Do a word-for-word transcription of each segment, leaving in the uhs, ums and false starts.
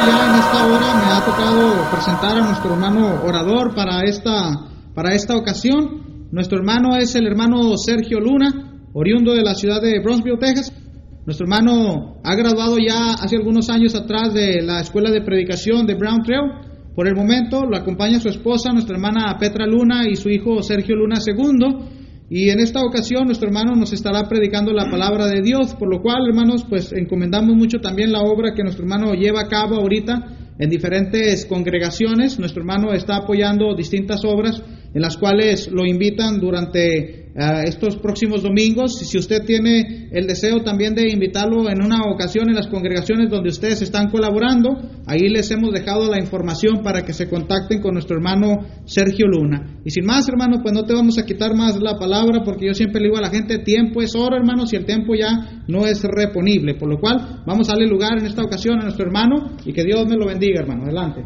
ya en esta hora me ha tocado presentar a nuestro hermano orador para esta, para esta ocasión. Nuestro hermano es el hermano Sergio Luna, oriundo de la ciudad de Brownsville, Texas. Nuestro hermano ha graduado ya hace algunos años atrás de la escuela de predicación de Brown Trail. Por el momento lo acompaña su esposa, nuestra hermana Petra Luna, y su hijo Sergio Luna segundo. Y en esta ocasión nuestro hermano nos estará predicando la palabra de Dios, por lo cual, hermanos, pues encomendamos mucho también la obra que nuestro hermano lleva a cabo ahorita en diferentes congregaciones. Nuestro hermano está apoyando distintas obras en las cuales lo invitan durante uh, estos próximos domingos. Y si usted tiene el deseo también de invitarlo en una ocasión en las congregaciones donde ustedes están colaborando, ahí les hemos dejado la información para que se contacten con nuestro hermano Sergio Luna. Y sin más, hermano, pues no te vamos a quitar más la palabra, porque yo siempre le digo a la gente, tiempo es oro, hermanos, y el tiempo ya no es reponible. Por lo cual, vamos a darle lugar en esta ocasión a nuestro hermano, y que Dios me lo bendiga, hermano. Adelante.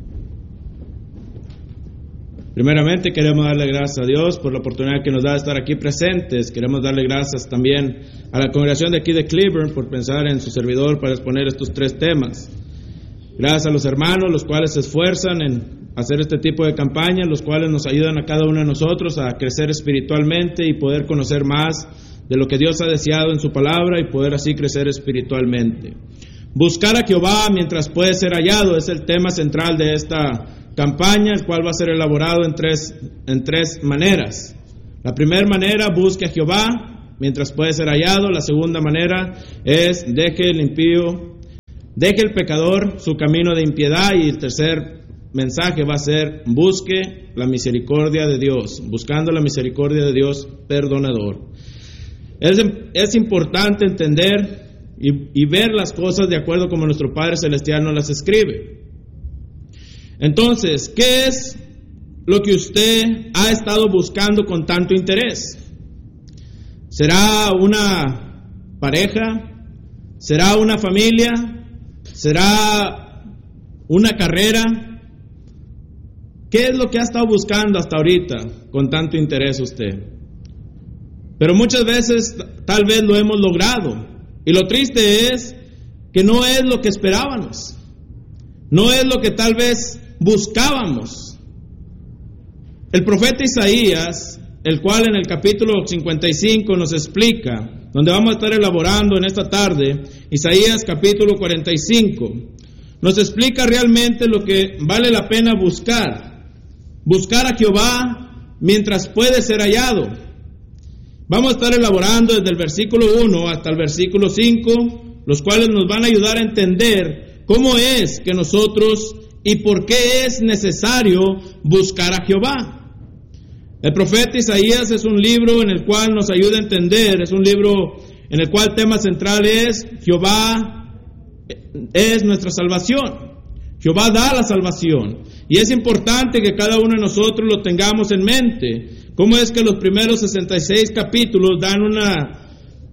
Primeramente queremos darle gracias a Dios por la oportunidad que nos da de estar aquí presentes. Queremos darle gracias también a la congregación de aquí de Cleburne por pensar en su servidor para exponer estos tres temas. Gracias a los hermanos, los cuales se esfuerzan en hacer este tipo de campañas, los cuales nos ayudan a cada uno de nosotros a crecer espiritualmente y poder conocer más de lo que Dios ha deseado en su palabra y poder así crecer espiritualmente. Buscar a Jehová mientras puede ser hallado es el tema central de esta campaña, el cual va a ser elaborado en tres, en tres maneras. La primera manera, busque a Jehová mientras puede ser hallado. La segunda manera es deje el impío, deje el pecador su camino de impiedad. Y el tercer mensaje va a ser busque la misericordia de Dios, buscando la misericordia de Dios perdonador. Es, es importante entender y, y ver las cosas de acuerdo como nuestro Padre Celestial nos las escribe. Entonces, ¿qué es lo que usted ha estado buscando con tanto interés? ¿Será una pareja? ¿Será una familia? ¿Será una carrera? ¿Qué es lo que ha estado buscando hasta ahorita con tanto interés usted? Pero muchas veces tal vez lo hemos logrado. Y lo triste es que no es lo que esperábamos. No es lo que tal vez buscábamos. El profeta Isaías, el cual en el capítulo cincuenta y cinco nos explica, donde vamos a estar elaborando en esta tarde, Isaías capítulo cuarenta y cinco, nos explica realmente lo que vale la pena buscar. Buscar a Jehová mientras puede ser hallado. Vamos a estar elaborando desde el versículo uno hasta el versículo cinco, los cuales nos van a ayudar a entender cómo es que nosotros y por qué es necesario buscar a Jehová. El profeta Isaías es un libro en el cual nos ayuda a entender, es un libro en el cual el tema central es Jehová es nuestra salvación. Jehová da la salvación. Y es importante que cada uno de nosotros lo tengamos en mente. ¿Cómo es que los primeros sesenta y seis capítulos dan una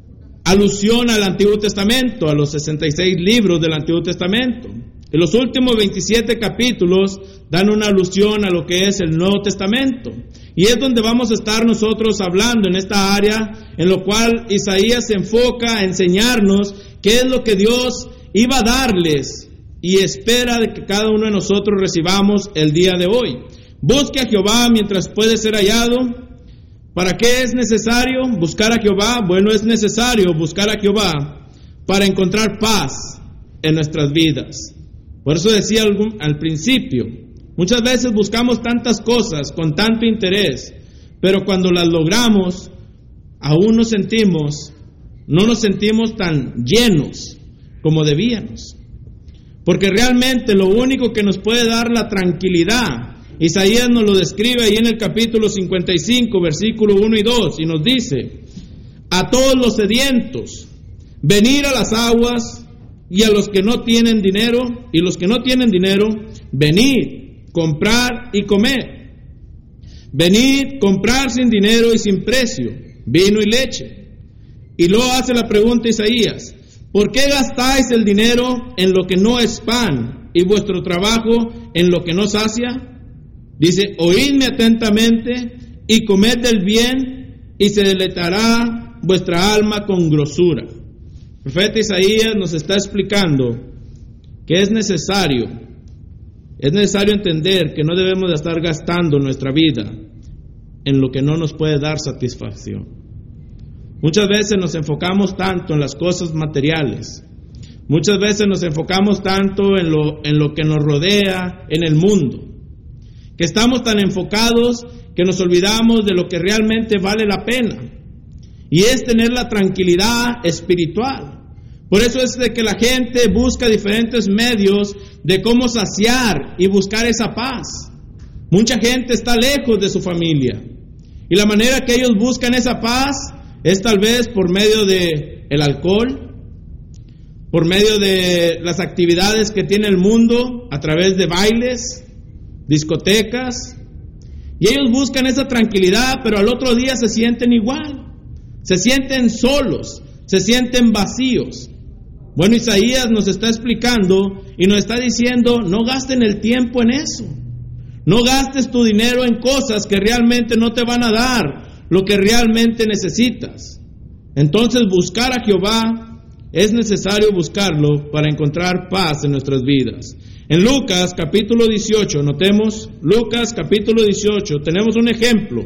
alusión al Antiguo Testamento, a los sesenta y seis libros del Antiguo Testamento? Y los últimos veintisiete capítulos dan una alusión a lo que es el Nuevo Testamento. Y es donde vamos a estar nosotros hablando en esta área, en lo cual Isaías se enfoca a enseñarnos qué es lo que Dios iba a darles y espera de que cada uno de nosotros recibamos el día de hoy. Busque a Jehová mientras puede ser hallado. ¿Para qué es necesario buscar a Jehová? Bueno, es necesario buscar a Jehová para encontrar paz en nuestras vidas. Por eso decía algún, al principio, muchas veces buscamos tantas cosas con tanto interés, pero cuando las logramos, aún nos sentimos, no nos sentimos tan llenos como debíamos. Porque realmente lo único que nos puede dar la tranquilidad, Isaías nos lo describe ahí en el capítulo cincuenta y cinco, versículo uno y dos, y nos dice: a todos los sedientos, venir a las aguas, y a los que no tienen dinero, y los que no tienen dinero, venid, comprar y comer. Venid, comprar sin dinero y sin precio, vino y leche. Y luego hace la pregunta Isaías: ¿por qué gastáis el dinero en lo que no es pan, y vuestro trabajo en lo que no sacia? Dice: oídme atentamente, y comed del bien, y se deleitará vuestra alma con grosura. El profeta Isaías nos está explicando que es necesario, es necesario entender que no debemos de estar gastando nuestra vida en lo que no nos puede dar satisfacción. Muchas veces nos enfocamos tanto en las cosas materiales, muchas veces nos enfocamos tanto en lo, en lo que nos rodea en el mundo, que estamos tan enfocados que nos olvidamos de lo que realmente vale la pena, y es tener la tranquilidad espiritual. Por eso es de que la gente busca diferentes medios de cómo saciar y buscar esa paz. Mucha gente está lejos de su familia, y la manera que ellos buscan esa paz es tal vez por medio de el alcohol, por medio de las actividades que tiene el mundo, a través de bailes, discotecas, y ellos buscan esa tranquilidad, pero al otro día se sienten igual, se sienten solos, se sienten vacíos. Bueno, Isaías nos está explicando y nos está diciendo, no gasten el tiempo en eso, no gastes tu dinero en cosas que realmente no te van a dar lo que realmente necesitas. Entonces, buscar a Jehová es necesario buscarlo para encontrar paz en nuestras vidas. En Lucas capítulo dieciocho, notemos, Lucas capítulo dieciocho, tenemos un ejemplo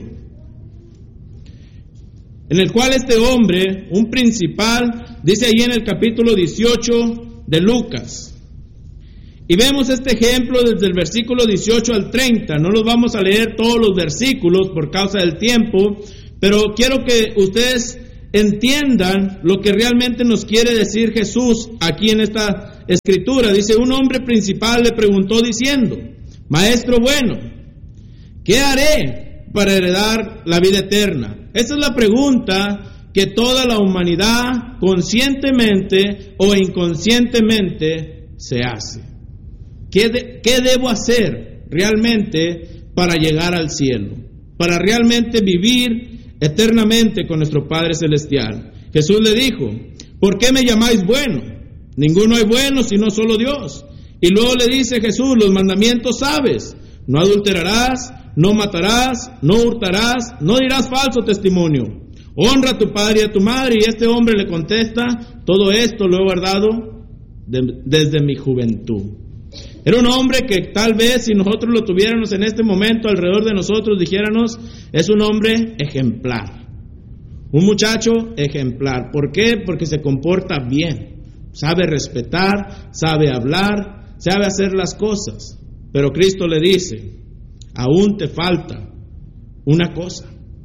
en el cual este hombre, un principal, dice ahí en el capítulo dieciocho de Lucas. Y vemos este ejemplo desde el versículo dieciocho al treinta. No los vamos a leer todos los versículos por causa del tiempo, pero quiero que ustedes entiendan lo que realmente nos quiere decir Jesús aquí en esta escritura. Dice, un hombre principal le preguntó diciendo, Maestro bueno, ¿qué haré para heredar la vida eterna? Esa es la pregunta que toda la humanidad conscientemente o inconscientemente se hace. ¿Qué, de, ¿Qué debo hacer realmente para llegar al cielo? Para realmente vivir eternamente con nuestro Padre Celestial. Jesús le dijo, ¿por qué me llamáis bueno? Ninguno es bueno sino solo Dios. Y luego le dice Jesús, los mandamientos sabes, no adulterarás, no matarás, no hurtarás, no dirás falso testimonio, honra a tu padre y a tu madre. Y este hombre le contesta, todo esto lo he guardado de, desde mi juventud. Era un hombre que tal vez si nosotros lo tuviéramos en este momento alrededor de nosotros, dijéramos, es un hombre ejemplar, un muchacho ejemplar. ¿Por qué? Porque se comporta bien, sabe respetar, sabe hablar, sabe hacer las cosas. Pero Cristo le dice, aún te falta una cosa,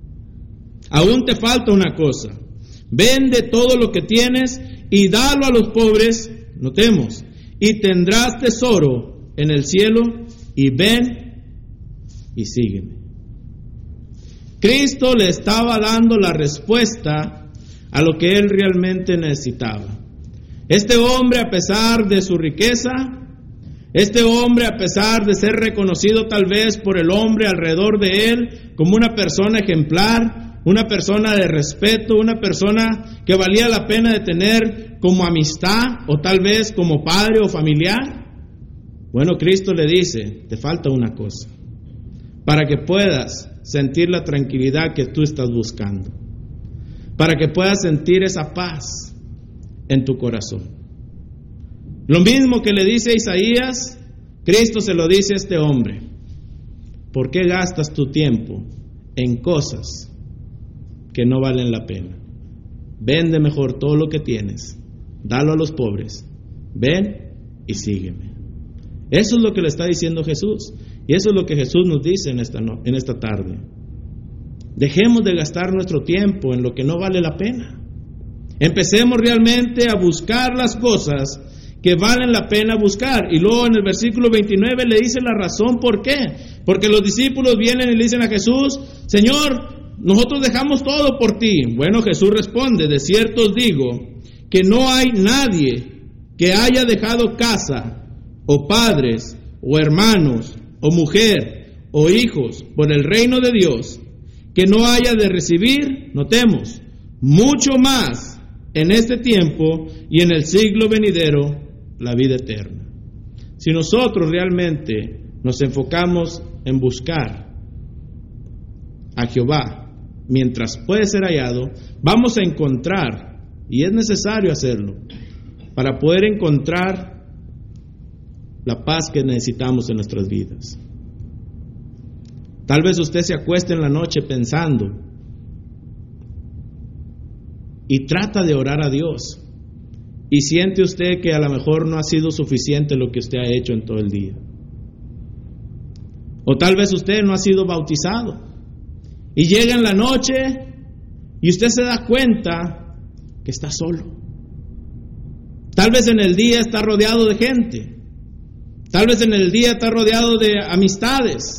aún te falta una cosa, vende todo lo que tienes y dalo a los pobres, notemos, y tendrás tesoro en el cielo, y ven y sígueme. Cristo le estaba dando la respuesta a lo que él realmente necesitaba. Este hombre, a pesar de su riqueza, este hombre, a pesar de ser reconocido tal vez por el hombre alrededor de él como una persona ejemplar, una persona de respeto, una persona que valía la pena de tener como amistad o tal vez como padre o familiar, bueno, Cristo le dice, te falta una cosa, para que puedas sentir la tranquilidad que tú estás buscando, para que puedas sentir esa paz en tu corazón. Lo mismo que le dice a Isaías, Cristo se lo dice a este hombre. ¿Por qué gastas tu tiempo en cosas que no valen la pena? Vende mejor todo lo que tienes, dalo a los pobres, ven y sígueme. Eso es lo que le está diciendo Jesús, y eso es lo que Jesús nos dice en esta, no, en esta tarde. Dejemos de gastar nuestro tiempo en lo que no vale la pena. Empecemos realmente a buscar las cosas que valen la pena buscar. Y luego en el versículo veintinueve le dice la razón por qué. Porque los discípulos vienen y le dicen a Jesús, Señor, nosotros dejamos todo por ti. Bueno, Jesús responde, de cierto os digo que no hay nadie que haya dejado casa o padres o hermanos o mujer o hijos por el reino de Dios que no haya de recibir, notemos, mucho más en este tiempo y en el siglo venidero la vida eterna. Si nosotros realmente nos enfocamos en buscar a Jehová mientras puede ser hallado, vamos a encontrar, y es necesario hacerlo, para poder encontrar la paz que necesitamos en nuestras vidas. Tal vez usted se acueste en la noche pensando y trata de orar a Dios y siente usted que a lo mejor no ha sido suficiente lo que usted ha hecho en todo el día. O tal vez usted no ha sido bautizado y llega en la noche y usted se da cuenta que está solo. Tal vez en el día está rodeado de gente. Tal vez en el día está rodeado de amistades.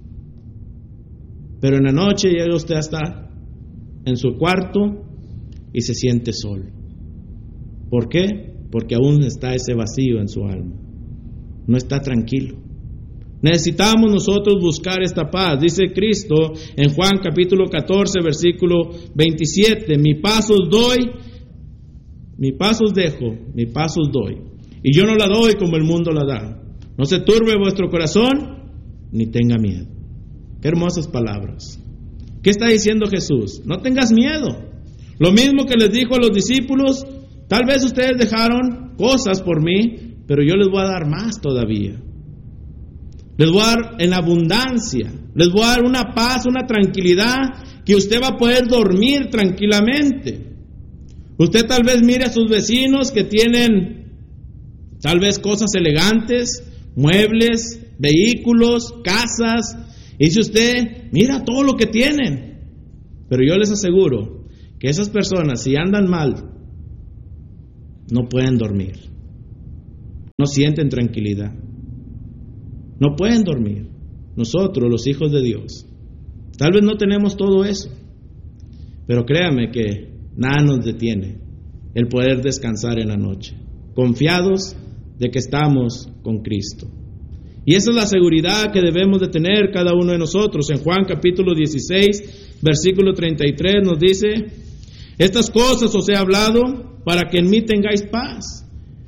Pero en la noche llega usted a estar en su cuarto y se siente solo. ¿Por qué? Porque aún está ese vacío en su alma. No está tranquilo. Necesitamos nosotros buscar esta paz. Dice Cristo en Juan capítulo catorce, versículo veintisiete, mi paz os doy, mi paz os dejo, mi paz os doy. Y yo no la doy como el mundo la da. No se turbe vuestro corazón, ni tenga miedo. Qué hermosas palabras. ¿Qué está diciendo Jesús? No tengas miedo. Lo mismo que les dijo a los discípulos, tal vez ustedes dejaron cosas por mí, pero yo les voy a dar más todavía. Les voy a dar en abundancia. Les voy a dar una paz, una tranquilidad que usted va a poder dormir tranquilamente. Usted tal vez mire a sus vecinos que tienen tal vez cosas elegantes, muebles, vehículos, casas. Y dice usted, mira todo lo que tienen. Pero yo les aseguro que esas personas, si andan mal, no pueden dormir. No sienten tranquilidad. No pueden dormir. Nosotros, los hijos de Dios, tal vez no tenemos todo eso. Pero créame que nada nos detiene el poder descansar en la noche, confiados de que estamos con Cristo. Y esa es la seguridad que debemos de tener cada uno de nosotros. En Juan capítulo dieciséis, versículo treinta y tres nos dice, estas cosas os he hablado para que en mí tengáis paz.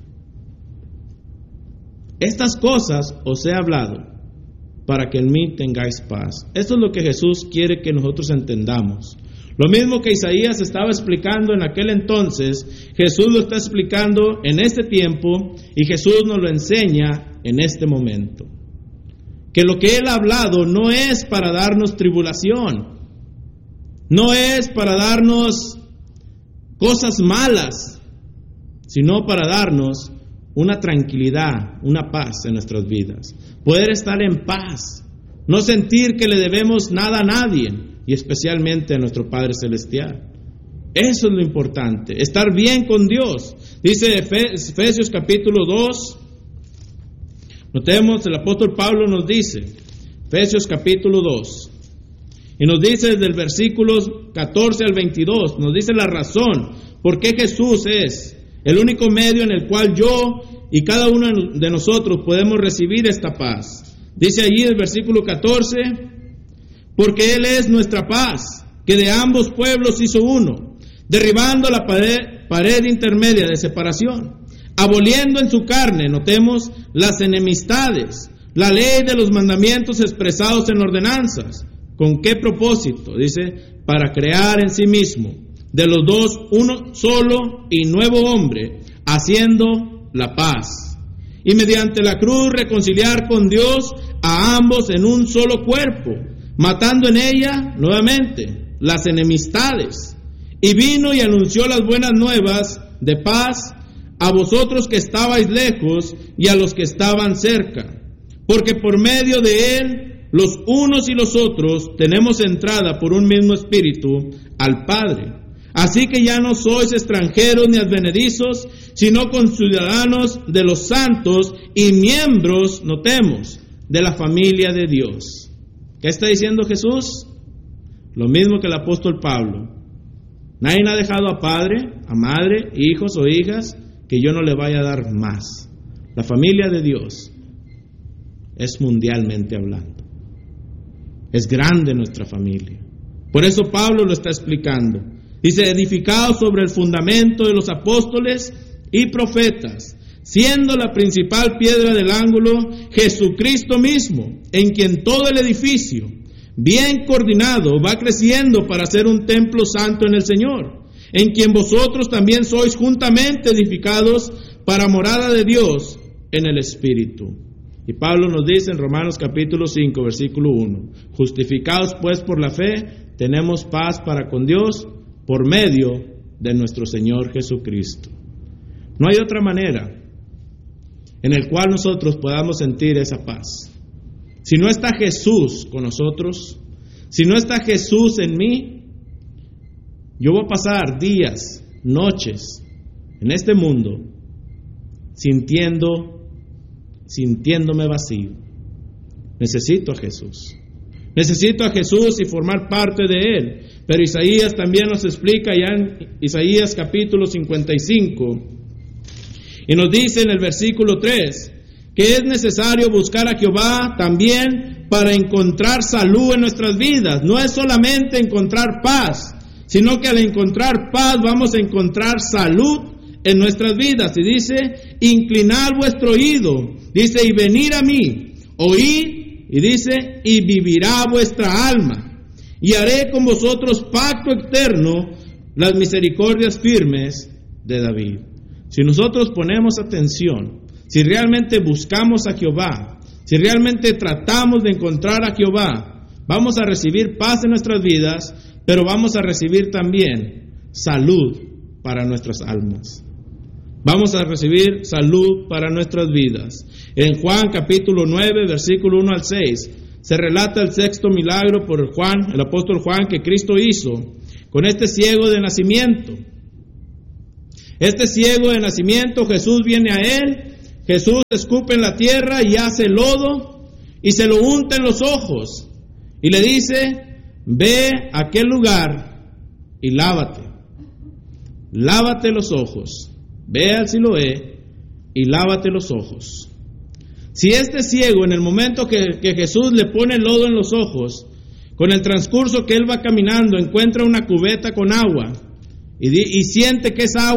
Estas cosas os he hablado para que en mí tengáis paz. Esto es lo que Jesús quiere que nosotros entendamos. Lo mismo que Isaías estaba explicando en aquel entonces, Jesús lo está explicando en este tiempo y Jesús nos lo enseña en este momento. Que lo que Él ha hablado no es para darnos tribulación, no es para darnos cosas malas, sino para darnos una tranquilidad, una paz en nuestras vidas. Poder estar en paz, no sentir que le debemos nada a nadie, y especialmente a nuestro Padre Celestial. Eso es lo importante, estar bien con Dios. Dice Efesios capítulo dos, notemos, el apóstol Pablo nos dice, Efesios capítulo dos, y nos dice desde el versículo catorce al veintidós, nos dice la razón por qué Jesús es el único medio en el cual yo y cada uno de nosotros podemos recibir esta paz. Dice allí el versículo catorce, porque Él es nuestra paz, que de ambos pueblos hizo uno, derribando la pared, pared intermedia de separación, aboliendo en su carne, notemos, las enemistades, la ley de los mandamientos expresados en ordenanzas. ¿Con qué propósito? Dice, para crear en sí mismo de los dos uno solo y nuevo hombre, haciendo la paz, y mediante la cruz reconciliar con Dios a ambos en un solo cuerpo, matando en ella, nuevamente, las enemistades. Y vino y anunció las buenas nuevas de paz a vosotros que estabais lejos y a los que estaban cerca. Porque por medio de Él, los unos y los otros, tenemos entrada por un mismo espíritu al Padre. Así que ya no sois extranjeros ni advenedizos, sino conciudadanos de los santos y miembros, notemos, de la familia de Dios. ¿Qué está diciendo Jesús? Lo mismo que el apóstol Pablo. Nadie ha dejado a padre, a madre, hijos o hijas, que yo no le vaya a dar más. La familia de Dios es mundialmente hablando. Es grande nuestra familia. Por eso Pablo lo está explicando. Dice, edificados sobre el fundamento de los apóstoles y profetas, siendo la principal piedra del ángulo Jesucristo mismo, en quien todo el edificio, bien coordinado, va creciendo para ser un templo santo en el Señor, en quien vosotros también sois juntamente edificados para morada de Dios en el Espíritu. Y Pablo nos dice en Romanos capítulo cinco, versículo uno, justificados pues por la fe, tenemos paz para con Dios por medio de nuestro Señor Jesucristo. No hay otra manera en el cual nosotros podamos sentir esa paz. Si no está Jesús con nosotros, si no está Jesús en mí, yo voy a pasar días, noches en este mundo sintiendo sintiéndome vacío. Necesito a Jesús. Necesito a Jesús y formar parte de Él. Pero Isaías también nos explica ya en Isaías capítulo cincuenta y cinco, y nos dice en el versículo tres, que es necesario buscar a Jehová también para encontrar salud en nuestras vidas. No es solamente encontrar paz, sino que al encontrar paz vamos a encontrar salud en nuestras vidas. Y dice, inclinad vuestro oído, dice, y venid a mí, oíd, y dice, y vivirá vuestra alma, y haré con vosotros pacto eterno, las misericordias firmes de David. Si nosotros ponemos atención, si realmente buscamos a Jehová, si realmente tratamos de encontrar a Jehová, vamos a recibir paz en nuestras vidas, pero vamos a recibir también salud para nuestras almas. Vamos a recibir salud para nuestras vidas. En Juan capítulo nueve, versículo uno al seis, se relata el sexto milagro por Juan, el apóstol Juan, que Cristo hizo con este ciego de nacimiento. Este ciego de nacimiento, Jesús viene a él, Jesús escupe en la tierra y hace lodo y se lo unta en los ojos y le dice, ve a aquel lugar y lávate, lávate los ojos. Ve al Siloé y lávate los ojos. Si este ciego, en el momento que, que Jesús le pone el lodo en los ojos, con el transcurso que él va caminando, encuentra una cubeta con agua y, di, y siente que esa agua